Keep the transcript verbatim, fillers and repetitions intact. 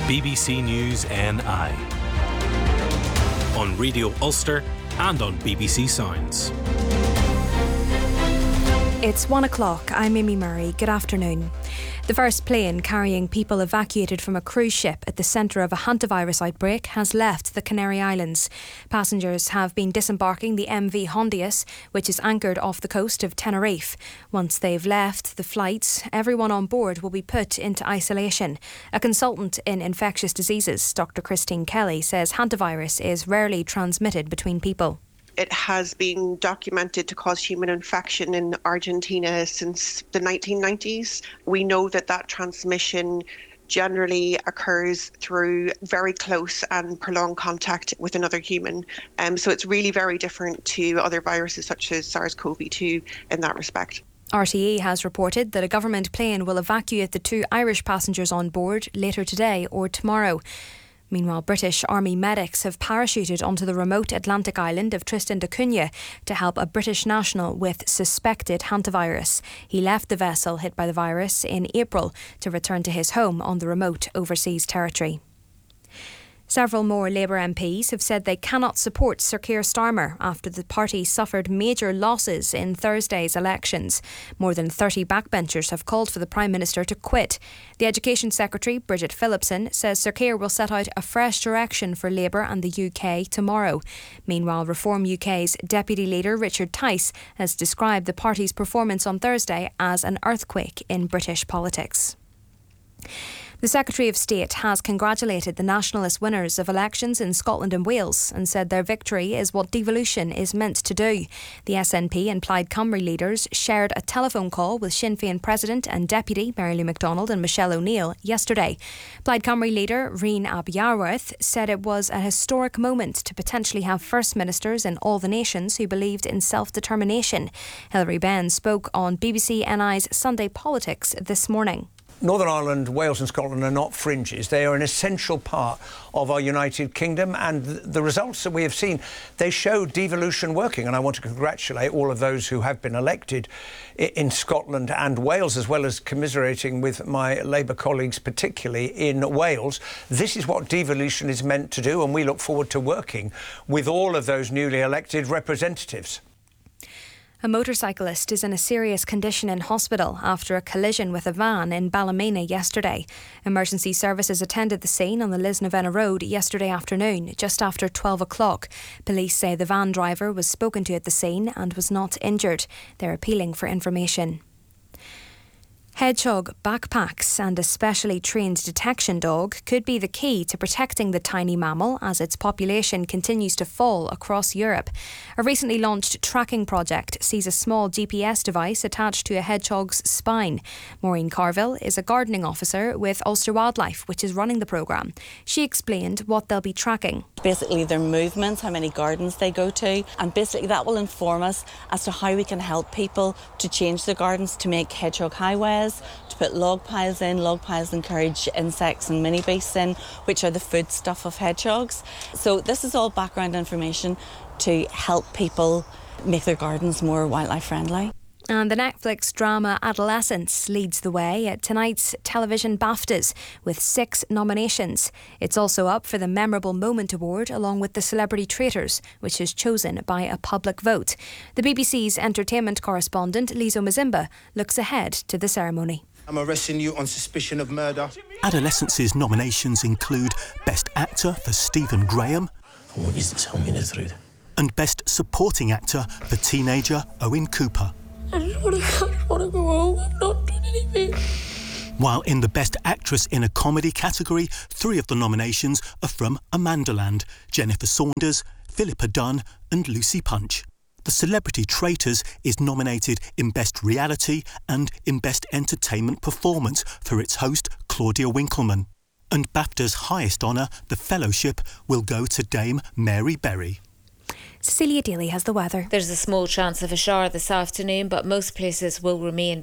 B B C News N I. On Radio Ulster and on B B C Sounds. It's one o'clock. I'm Amy Murray. Good afternoon. The first plane carrying people evacuated from a cruise ship at the centre of a hantavirus outbreak has left the Canary Islands. Passengers have been disembarking the M V Hondius, which is anchored off the coast of Tenerife. Once they've left the flights, everyone on board will be put into isolation. A consultant in infectious diseases, Doctor Christine Kelly, says hantavirus is rarely transmitted between people. It has been documented to cause human infection in Argentina since the nineteen nineties. We know that that transmission generally occurs through very close and prolonged contact with another human. Um, so it's really very different to other viruses such as SARS CoV two in that respect. R T E has reported that a government plane will evacuate the two Irish passengers on board later today or tomorrow. Meanwhile, British Army medics have parachuted onto the remote Atlantic island of Tristan da Cunha to help a British national with suspected hantavirus. He left the vessel hit by the virus in April to return to his home on the remote overseas territory. Several more Labour M Ps have said they cannot support Sir Keir Starmer after the party suffered major losses in Thursday's elections. More than thirty backbenchers have called for the Prime Minister to quit. The Education Secretary, Bridget Phillipson, says Sir Keir will set out a fresh direction for Labour and the U K tomorrow. Meanwhile, Reform U K's Deputy Leader, Richard Tice, has described the party's performance on Thursday as an earthquake in British politics. The Secretary of State has congratulated the nationalist winners of elections in Scotland and Wales and said their victory is what devolution is meant to do. The S N P and Plaid Cymru leaders shared a telephone call with Sinn Féin President and Deputy Mary Lou McDonald and Michelle O'Neill yesterday. Plaid Cymru leader Reen Abiyaworth said it was a historic moment to potentially have First Ministers in all the nations who believed in self-determination. Hilary Benn spoke on B B C N I's Sunday Politics this morning. Northern Ireland, Wales and Scotland are not fringes. They are an essential part of our United Kingdom, and the results that we have seen, they show devolution working. And I want to congratulate all of those who have been elected in Scotland and Wales, as well as commiserating with my Labour colleagues, particularly in Wales. This is what devolution is meant to do, and we look forward to working with all of those newly elected representatives. A motorcyclist is in a serious condition in hospital after a collision with a van in Ballymena yesterday. Emergency services attended the scene on the Lisnavenna Road yesterday afternoon, just after twelve o'clock. Police say the van driver was spoken to at the scene and was not injured. They're appealing for information. Hedgehog backpacks and a specially trained detection dog could be the key to protecting the tiny mammal as its population continues to fall across Europe. A recently launched tracking project sees a small G P S device attached to a hedgehog's spine. Maureen Carville is a gardening officer with Ulster Wildlife, which is running the programme. She explained what they'll be tracking. Basically their movements, how many gardens they go to, and basically that will inform us as to how we can help people to change their gardens to make hedgehog highways, to put log piles in. Log piles encourage insects and mini beasts in, which are the food stuff of hedgehogs. So this is all background information to help people make their gardens more wildlife friendly. And the Netflix drama Adolescence leads the way at tonight's television BAFTAs with six nominations. It's also up for the Memorable Moment Award along with the Celebrity Traitors, which is chosen by a public vote. The B B C's entertainment correspondent Lizo Mazimba looks ahead to the ceremony. I'm arresting you on suspicion of murder. Adolescence's nominations include Best Actor for Stephen Graham. I want you to tell me the truth. And Best Supporting Actor for teenager Owen Cooper. I just want to, I just want to go home. I've not done anything. While in the Best Actress in a Comedy category, three of the nominations are from Amandaland: Jennifer Saunders, Philippa Dunn and Lucy Punch. The Celebrity Traitors is nominated in Best Reality and in Best Entertainment Performance for its host, Claudia Winkleman. And BAFTA's highest honour, the Fellowship, will go to Dame Mary Berry. Cecilia Daly has the weather. There's a small chance of a shower this afternoon, but most places will remain